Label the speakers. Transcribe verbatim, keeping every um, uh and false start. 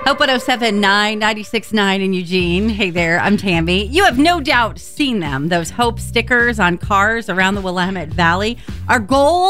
Speaker 1: Hope one oh seven point nine, ninety-six point nine in Eugene. Hey there, I'm Tammy. You have no doubt seen them, those Hope stickers on cars around the Willamette Valley. Our goal